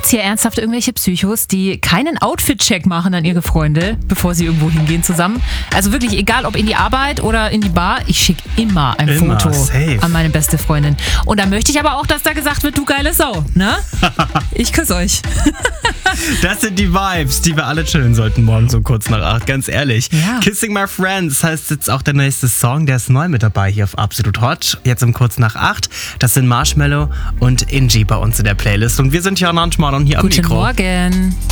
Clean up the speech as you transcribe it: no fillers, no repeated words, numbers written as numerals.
es hier ernsthaft irgendwelche Psychos, die keinen Outfit-Check machen an ihre Freunde, bevor sie irgendwo hingehen zusammen? Also wirklich, egal ob in die Arbeit oder in die Bar, ich schicke immer ein Foto safe an meine beste Freundin. Und da möchte ich aber auch, dass da gesagt wird, du geile Sau, ne? Ich küsse euch. Das sind die Vibes, die wir alle chillen sollten morgen so kurz nach 8, ganz ehrlich. Ja. Kissing My Friends heißt jetzt auch der nächste Song, der ist neu mit dabei hier auf Absolut Hot. Jetzt um kurz nach 8. Das sind Marshmello und Inji bei uns in der Playlist. Und wir sind ja manchmal hier am Guten Mikro. Morgen.